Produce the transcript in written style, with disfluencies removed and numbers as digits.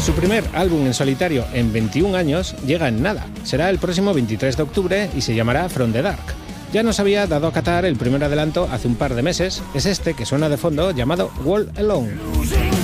Su primer álbum en solitario en 21 años llega en nada. Será el próximo 23 de octubre y se llamará From the Dark. Ya nos había dado a catar el primer adelanto hace un par de meses, es este que suena de fondo llamado Walk Alone.